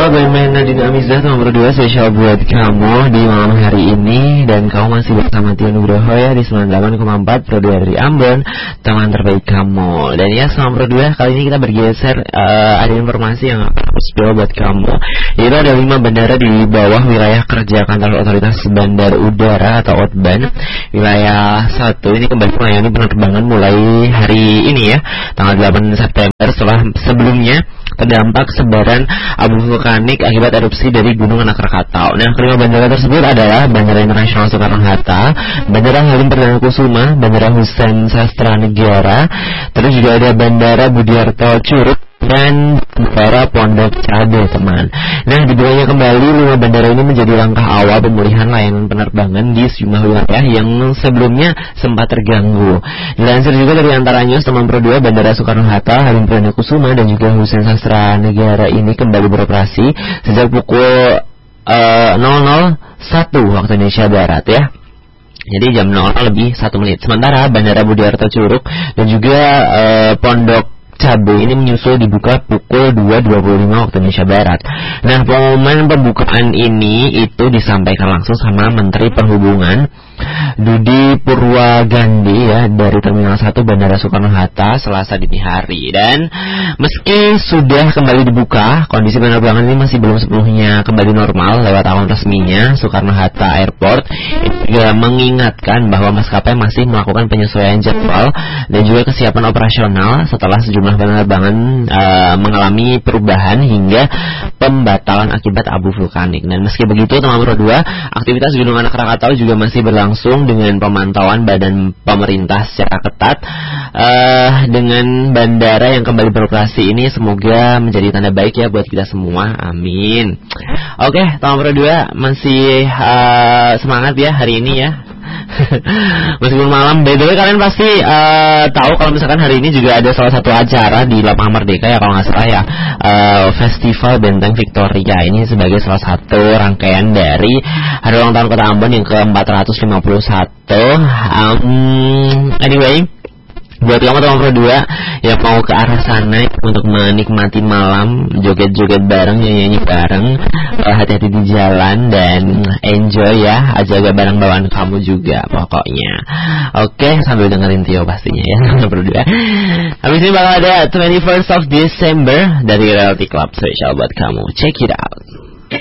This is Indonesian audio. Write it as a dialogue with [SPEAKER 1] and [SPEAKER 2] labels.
[SPEAKER 1] gue Nadine Amizah nomor 2 spesial buat kamu di malam hari ini. Dan kamu masih bersama Tio Nugroho ya di 98,4 Pro 2 dari Ambon, teman terbaik kamu. Dan ya selama Pro 2 kali ini kita bergeser, ada informasi yang harus spill buat kamu. Itu ada 5 bandara di bawah wilayah kerja kantor otoritas bandar udara atau OTBAN. Wilayah 1 ini kembali melayani penerbangan mulai hari ini ya, tanggal 8 September setelah sebelumnya terdampak sebaran abu vulkanik akibat erupsi dari Gunung Anak Krakatau. Nah, kelima bandara tersebut adalah Bandara Internasional Soekarno-Hatta, Bandara Halim Perdana Kusuma, Bandara Hussein Sastra Negara, terus juga ada Bandara Budiarto Curug dan Bandara Pondok Cabe, teman. Nah, dibukanya kembali 5 bandara ini menjadi langkah awal pemulihan layanan penerbangan di sejumlah wilayah yang sebelumnya sempat terganggu. Dilansir juga dari Antara News, teman Pro 2, Bandara Soekarno-Hatta, Halim Perdana Kusuma dan juga Hussein Sastra Negara ini kembali beroperasi sejak pukul 00.01 waktu Indonesia Barat ya. Jadi jam 00 lebih 1 menit. Sementara Bandara Budiarto Curug dan juga Pondok Cabe ini menyusul dibuka pukul 2.25 waktu Indonesia Barat. Nah, pengumuman pembukaan ini itu disampaikan langsung sama Menteri Perhubungan Budi Purwagandi ya dari Terminal 1 Bandara Soekarno-Hatta Selasa dini hari. Dan meski sudah kembali dibuka, kondisi penerbangan ini masih belum sepenuhnya kembali normal lewat akun resminya Soekarno-Hatta Airport. Itu juga mengingatkan bahwa maskapai masih melakukan penyesuaian jadwal dan juga kesiapan operasional setelah sejumlah penerbangan mengalami perubahan hingga pembatalan akibat abu vulkanik. Dan meski begitu, teman Pro 2, aktivitas Gunung Anak Krakatau juga masih berlangsung dengan pemantauan badan pemerintah secara ketat. Dengan bandara yang kembali beroperasi ini semoga menjadi tanda baik ya buat kita semua. Amin. Oke, teman Pro 2 masih semangat ya hari ini ya. Meskipun malam. By the way, kalian pasti tahu kalau misalkan hari ini juga ada salah satu acara di Lapangan Merdeka ya, kalau nggak salah ya, Festival Benteng Victoria. Ini sebagai salah satu rangkaian dari hari ulang tahun Kota Ambon yang ke-451. Anyway, buat kamu teman Pro 2 yang mau ke arah sana untuk menikmati malam, joget-joget bareng, nyanyi bareng, hati-hati di jalan dan enjoy ya, jaga barang bawaan kamu juga pokoknya. Oke, sambil dengerin Tio pastinya ya teman Pro 2. Habis ini bakal ada 21st of December dari Reality Club spesial buat kamu. Check it out.